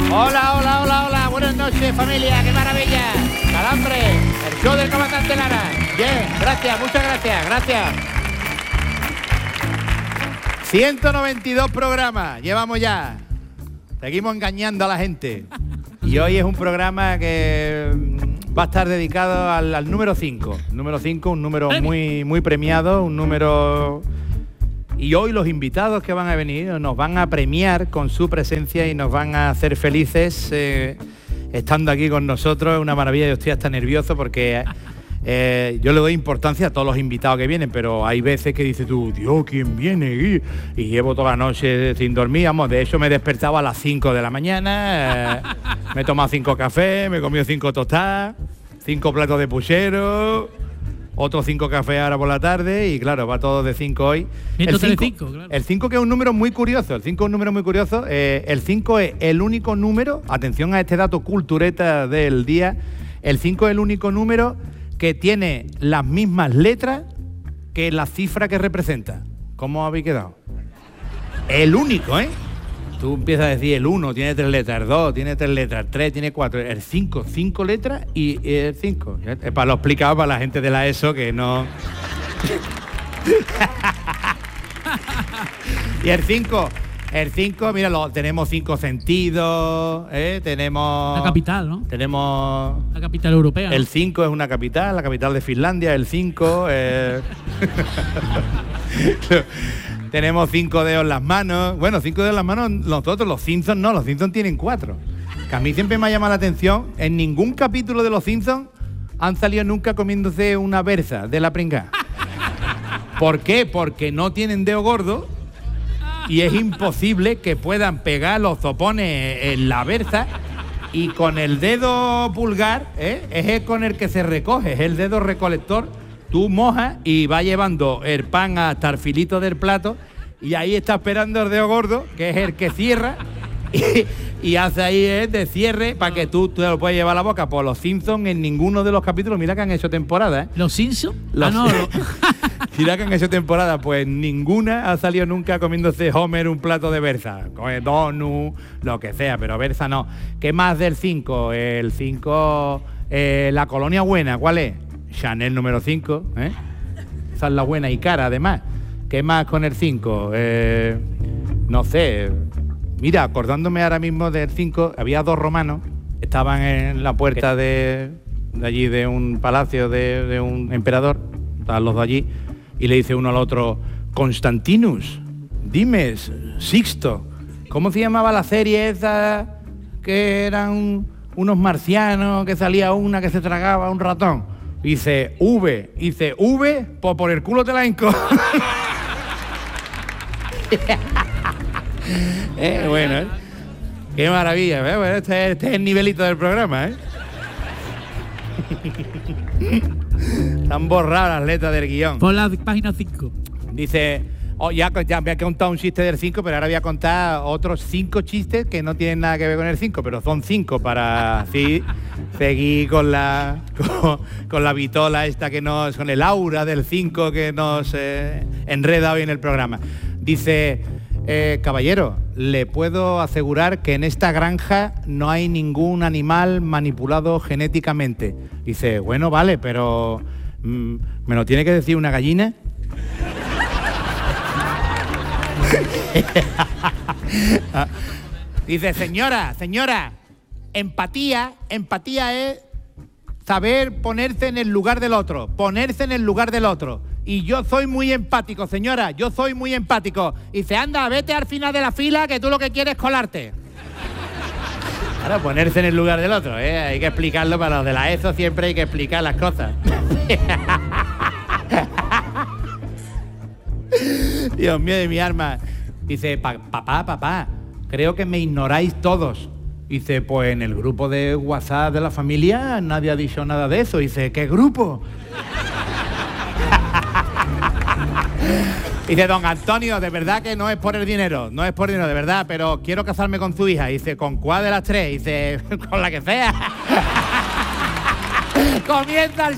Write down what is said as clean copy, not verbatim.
Hola, hola, hola, hola. Buenas noches, familia. ¡Qué maravilla! Calambre, el show del comandante Lara. Bien, gracias, muchas gracias, gracias. 192 programas llevamos ya. Seguimos engañando a la gente. Y hoy es un programa que va a estar dedicado al número 5. Número 5, un número muy, muy premiado, un número... Y hoy los invitados que van a venir nos van a premiar con su presencia y nos van a hacer felices estando aquí con nosotros. Es una maravilla, yo estoy hasta nervioso porque yo le doy importancia a todos los invitados que vienen, pero hay veces que dices tú, Dios, ¿quién viene? Y llevo toda la noche sin dormir, vamos, de hecho me despertaba a las 5 de la mañana, me he tomado 5 cafés, me he comido 5 tostadas, 5 platos de puchero... Otros 5 cafés ahora por la tarde y claro, va todo de 5 hoy. El 5, claro. El 5 que es un número muy curioso, el 5 es un número muy curioso. El 5 es el único número, atención a este dato cultureta del día, el 5 es el único número que tiene las mismas letras que la cifra que representa. ¿Cómo habéis quedado? El único, ¿eh? Tú empiezas a decir el 1 tiene 3 letras, el 2 tiene 3 letras, el 3 tiene 4, el 5, 5 letras y el 5. Para lo explicado para la gente de la ESO que no... Y el 5, mira, tenemos 5 sentidos, tenemos... La capital, ¿no? Tenemos... La capital europea, ¿no? El 5 es una capital, la capital de Finlandia, el 5... Tenemos 5 dedos en las manos. Bueno, 5 dedos en las manos nosotros, los Simpsons no, los Simpsons tienen 4. Que a mí siempre me ha llamado la atención, en ningún capítulo de los Simpsons han salido nunca comiéndose una berza de la pringá. ¿Por qué? Porque no tienen dedo gordo y es imposible que puedan pegar los zopones en la berza y con el dedo pulgar, es el con el que se recoge, es el dedo recolector. Tú mojas y vas llevando el pan hasta el filito del plato y ahí está esperando el dedo gordo, que es el que cierra, y hace ahí de cierre para que tú te lo puedas llevar a la boca. Por los Simpsons en ninguno de los capítulos, mira que han hecho temporada, ¿eh? ¿Los Simpsons? Mira que han hecho temporada, pues ninguna ha salido nunca comiéndose Homer un plato de berza, con donut, lo que sea, pero berza no. ¿Qué más del 5? El 5, la colonia buena, ¿cuál es? Chanel número 5, esa es la buena y cara además. ¿Qué más con el 5? No sé, mira, acordándome ahora mismo del 5, había 2 romanos, estaban en la puerta de allí de un palacio de un emperador, estaban los 2 allí, y le dice uno al otro, Constantinus, dime, Sixto, ¿cómo se llamaba la serie esa que eran unos marcianos, que salía una que se tragaba un ratón? Dice V, pues por el culo te la hinco. Bueno, qué maravilla, ¿eh? Bueno, este es el nivelito del programa, ¿eh? Están borradas las letras del guión. Por la página 5. Dice, ya me ha contado un chiste del 5, pero ahora voy a contar otros 5 chistes que no tienen nada que ver con el 5, pero son 5 para así seguir con la vitola esta que nos, con el aura del 5 que nos enreda hoy en el programa. Dice, caballero, le puedo asegurar que en esta granja no hay ningún animal manipulado genéticamente. Dice, bueno, vale, pero ¿me lo tiene que decir una gallina? Dice, señora, empatía es saber ponerse en el lugar del otro, Y yo soy muy empático, señora, yo soy muy empático. Dice, anda, vete al final de la fila que tú lo que quieres es colarte. Ahora, ponerse en el lugar del otro, hay que explicarlo para los de la ESO, siempre hay que explicar las cosas. Dios mío de mi arma. Dice, papá, creo que me ignoráis todos. Dice, pues en el grupo de WhatsApp de la familia nadie ha dicho nada de eso. Dice, ¿qué grupo? Dice, don Antonio, de verdad que no es por el dinero, de verdad, pero quiero casarme con su hija. Dice, ¿con cuál de las 3? Dice, con la que sea. Comienza el